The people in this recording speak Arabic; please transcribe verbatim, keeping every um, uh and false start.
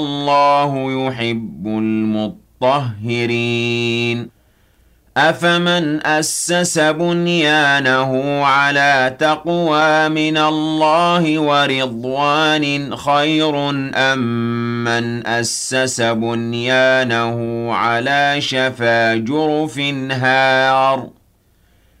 الله يحب المطهرين أفمن أسس بنيانه على تقوى من الله ورضوان خير أم من أسس بنيانه على شفا جرف هار